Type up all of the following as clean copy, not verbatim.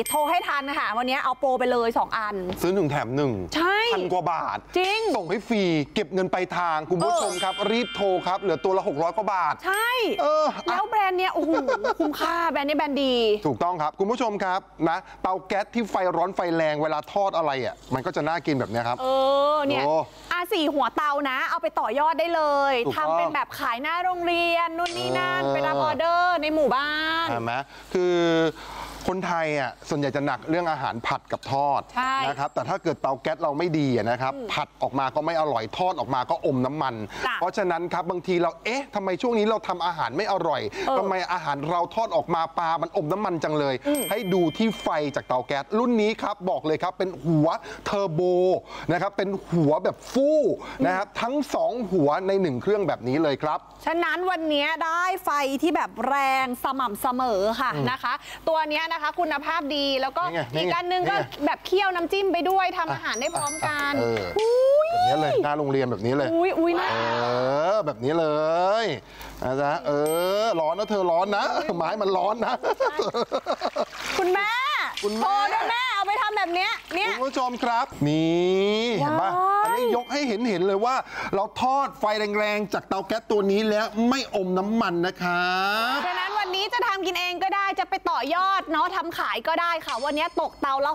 โทรให้ทันค่ะวันนี้เอาโปรไปเลย2 อันซื้อ1 แถม 1ใช่1,000 กว่าบาทจริงส่งให้ฟรีเก็บเงินไปทางคุณผู้ชมครับรีบโทรครับเหลือตัวละ600 กว่าบาทใช่แล้วแบรนด์เนี้ยโอ้โหคุ้มค่าแบรนด์นี้แบรนด์ดีถูกต้องครับคุณผู้ชมครับนะเตาแก๊สที่ไฟร้อนไฟแรงเวลาทอดอะไรอ่ะมันก็จะน่ากินแบบนี้ครับเนี่ย4 หัวเตานะเอาไปต่อยอดได้เลยทำเป็นแบบขายหน้าโรงเรียนนู่นนี่นั่นไปรับออเดอร์ในหมู่บ้านใช่ไหมคือคนไทยอ่ะส่วนใหญ่จะหนักเรื่องอาหารผัดกับทอดนะครับแต่ถ้าเกิดเตาแก๊สเราไม่ดีนะครับผัดออกมาก็ไม่อร่อยทอดออกมาก็อมน้ำมันเพราะฉะนั้นครับบางทีเราทำไมช่วงนี้เราทำอาหารไม่อร่อยทำไมอาหารเราทอดออกมาปลามันอมน้ำมันจังเลยให้ดูที่ไฟจากเตาแก๊สรุ่นนี้ครับบอกเลยครับเป็นหัวเทอร์โบนะครับเป็นหัวแบบฟู่นะครับทั้ง2 หัวใน1 เครื่องแบบนี้เลยครับฉะนั้นวันนี้ได้ไฟที่แบบแรงสม่ำเสมอค่ะนะคะตัวนี้นะคะคุณภาพดีแล้วก็อีกอันนึงก็แบบเคี่ยวน้ำจิ้มไปด้วยทำอาหารได้พร้อมกันแบบนี้เลยหน้าโรงเรียนแบบนี้เลยอุ้ยนะแบบนี้เลยนะจ๊ะร้อนนะเธอร้อนนะไม้มันร้อนนะคุณแม่โทรด้วยแม่เอาไปทำแบบนี้เนี่ยคุณผู้ชมครับนี่เห็นป่ะอันนี้ยกให้เห็นเลยว่าเราทอดไฟแรงๆจากเตาแก๊สตัวนี้แล้วไม่อมน้ำมันนะครับฉะนั้นวันนี้จะทำกินเองก็ได้จะไปต่อยอดเนาะทำขายก็ได้ค่ะวันนี้ตกเตาละ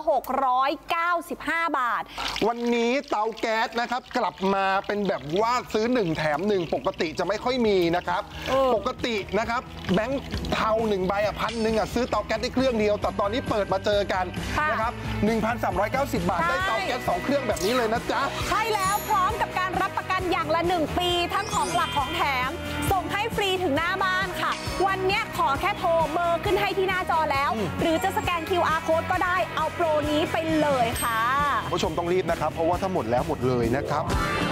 695 บาทวันนี้เตาแก๊สนะครับกลับมาเป็นแบบว่าซื้อ1 แถม 1ปกติจะไม่ค่อยมีนะครับปกตินะครับแบงค์เทา1 ใบ1,000ซื้อเตาแก๊สได้เครื่องเดียวแต่ตอนนี้เปิดมาเจอกันนะครับ 1,390 บาทได้เตาแก๊ส2 เครื่องแบบนี้เลยนะจ๊ะใช่แล้วพร้อมกับการรับประกันอย่างละ1 ปีทั้งของหลักของแถมส่งให้ฟรีถึงหน้าบ้านค่ะวันนี้ขอแค่โทรเบอร์ขึ้นให้ที่หน้าจอแล้วหรือจะสแกน QR Code ก็ได้เอาโปรนี้ไปเลยค่ะผู้ชมต้องรีบนะครับเพราะว่าถ้าหมดแล้วหมดเลยนะครับ